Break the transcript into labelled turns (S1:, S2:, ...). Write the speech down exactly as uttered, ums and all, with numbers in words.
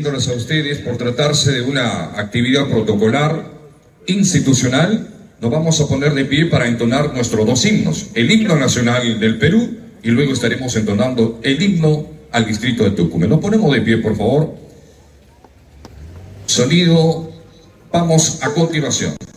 S1: pidiéndoles a ustedes, por tratarse de una actividad protocolar, institucional, nos vamos a poner de pie para entonar nuestros dos himnos, el himno nacional del Perú y luego estaremos entonando el himno al distrito de Tucumán. Nos ponemos de pie, por favor. Sonido, vamos a continuación.